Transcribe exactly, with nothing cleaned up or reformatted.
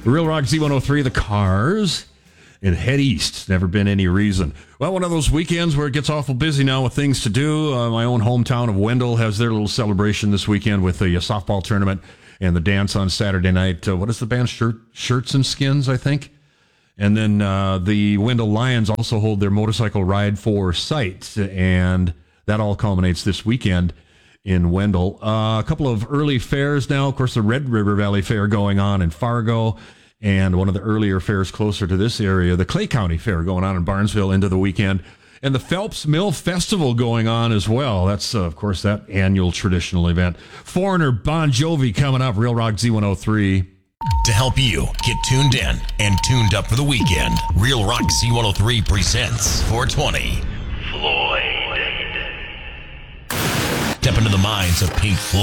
Real Rock Z one oh three, the Cars, and head east. Never been any reason. Well, one of those weekends where it gets awful busy now with things to do. Uh, my own hometown of Wendell has their little celebration this weekend with the uh, softball tournament and the dance on Saturday night. Uh, what is the band? Shirt, Shirts and Skins, I think. And then uh, the Wendell Lions also hold their motorcycle ride for sight, and that all culminates this weekend in Wendell. Uh, a couple of early fairs now. Of course, the Red River Valley Fair going on in Fargo, and one of the earlier fairs closer to this area, the Clay County Fair going on in Barnesville into the weekend, and the Phelps Mill Festival going on as well. That's, uh, of course, that annual traditional event. Foreigner, Bon Jovi coming up, Real Rock Z one oh three. To help you get tuned in and tuned up for the weekend, Real Rock Z one oh three presents four twenty. Floyd. Step into the minds of Pink Floyd.